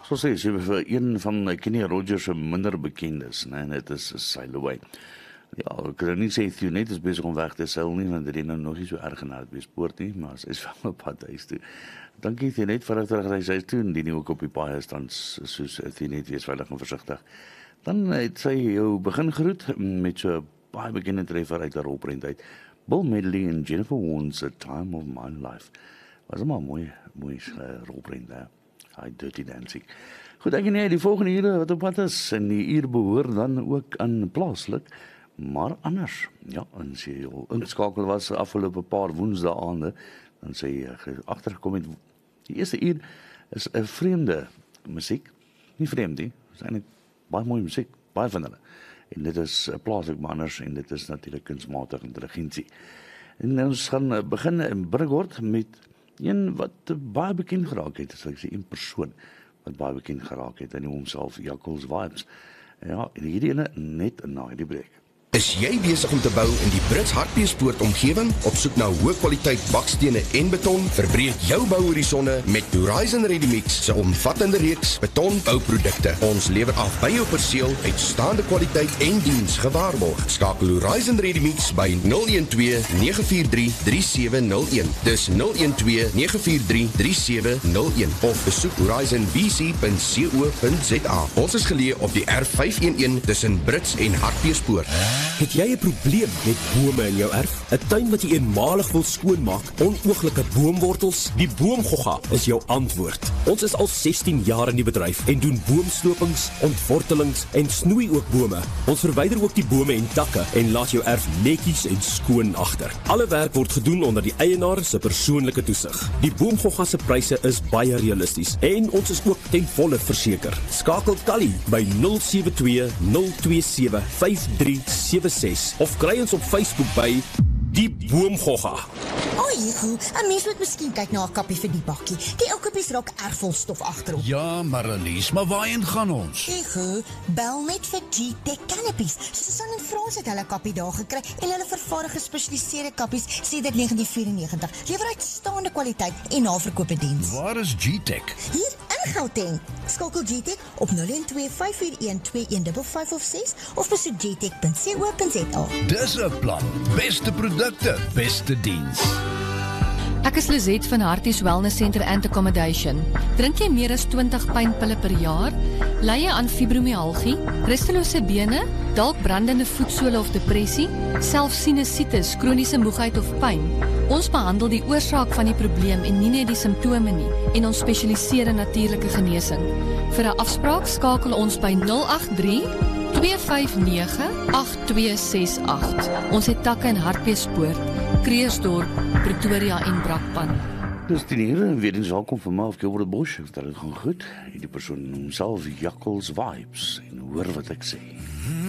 So sê sy vir een van Kenny Rogers se minder bekendes, né, en dit is Sail Away. Ja, ek kan nie sê Thionet is besig om weg te seil nie, want dit is nou nog nie so erg na die spoort nie, maar sy is wel op pad huis toe. Dankie Thionet vir terugreis huis toe, en die nie ook op die paai staan soos Thionet, wees veilig en versigtig. Dan het sy jou begin groet met so baie bekende treffer uit haar rolprent uit. Bill Medley en Jennifer Warnes' A Time of My Life. Was maar mooi rolprent daar. Hy Dirty Dancing. Goed, ek nie die volgende ure wat op pad is, en die uur behoort dan ook aan plaaslik, maar anders. Ja, en sy al ingeskakel was afgelope paar woensdae aande, dan sy agtergekom het, die eerste uur is 'n vreemde musiek, nie vreemd nie, is eintlik baie mooi musiek, baie van hulle. En dit is plaaslik maar anders, en dit is natuurlik kunsmatige intelligensie. En ons gaan begin in Brugwort met een wat baie bekend geraak het, as ek sê een persoon wat baie bekend geraak het, en homself Jakkals Vibes. Ja, en hierdie ene net na die breek. Is jy besig om te bou in die Brits Hartbeespoort omgewing? Op soek na hoë kwaliteit bakstene en beton? Verbreek jou bouhorisonne met Horizon Ready Mix se omvattende reeks betonbouprodukte. Ons lewer af by jou perseel uitstaande kwaliteit en diens gewaarborg. Skakel Horizon Ready Mix by 012 943 3701. Dis 012 943 3701 of besoek horizonbc.co.za. Ons is geleë op die R511 tussen Brits en Hartbeespoort. Het jy 'n probleem met bome in jou erf? 'n Tuin wat jy eenmalig wil skoonmaak? Onooglike boomwortels? Die Boomgogga is jou antwoord. Ons is al 16 jaar in die bedryf en doen boomslopings, ontwortelings en snoei ook bome. Ons verwyder ook die bome en takke en laat jou erf netjies en skoon agter. Alle werk word gedoen onder die eienaar se persoonlike toesig. Die Boomgogga se pryse is baie realisties en ons is ook ten volle verseker. Skakel Tally by 072 027 5376 of kry ons op Facebook by Die Boomgogga. O, Hugo, 'n mens moet miskien kyk na 'n kappie vir die bakkie. Die ou kappies raak erg vol stof agterop. Ja, Marlies, maar waarheen gaan ons? Hugo, bel net vir G-Tech Canopies. Susan en Frans het hulle kappie daar gekry en hulle vervaardig gespesialiseerde kappies sedert 1994. Lewer uitstaande kwaliteit en naverkoop diens. Waar is G-Tech? Hier in Gauteng. Skakel G-Tech op 012 541 2155 of 6 of besoek gtech.co.za. Dis 'n plan. Beste produkte, beste diens. Ek is Lizet van Harties Wellness Center and Accommodation. Drink jy meer as 20 pynpille per jaar? Ly jy aan fibromialgie, rustelose bene, dalk brandende voetsole of depressie, selfs sinusitis, kroniese moegheid of pyn? Ons behandel die oorsaak van die probleem en nie net die simptome nie, en ons spesialiseer in natuurlike genesing. Vir 'n afspraak skakel ons by 083 259 8268. Ons het takke in Hartbeespoort, Kreersdorp, Pretoria en Brakpan. Dus die heren, weer eens welkom van mij of Gilbert Bosch. Dat is gewoon goed. Die persoon noemt zelf Jakkals Vibes. En hoor wat ik zeg.